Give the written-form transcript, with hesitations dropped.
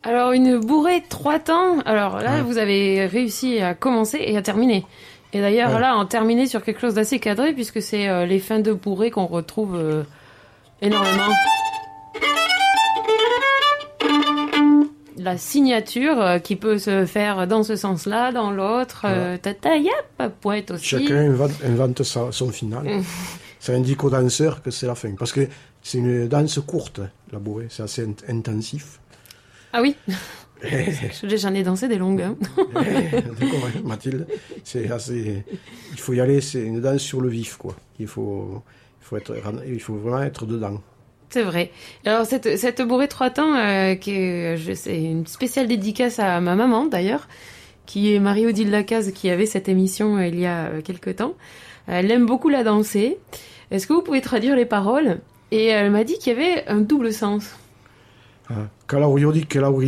Alors, une bourrée de 3 temps. Alors là, vous avez réussi à commencer et à terminer. Et d'ailleurs, là, en terminer sur quelque chose d'assez cadré, puisque c'est les fins de bourrée qu'on retrouve énormément. La signature qui peut se faire dans ce sens-là, dans l'autre. Tata, yap, poète aussi. Chacun invente son final. Ça indique au danseur que c'est la fin. Parce que c'est une danse courte, la bourrée. C'est assez intensif. Ah oui. J'en ai dansé des longues. Hein. D'accord, Mathilde. C'est assez. Il faut y aller. C'est une danse sur le vif, quoi. Il faut vraiment être dedans. C'est vrai. Alors cette bourrée 3 temps, c'est une spéciale dédicace à ma maman d'ailleurs, qui est Marie-Odile Lacaze, qui avait cette émission il y a quelque temps. Elle aime beaucoup la danser. Est-ce que vous pouvez traduire les paroles? Et elle m'a dit qu'il y avait un double sens. Kalauriodi,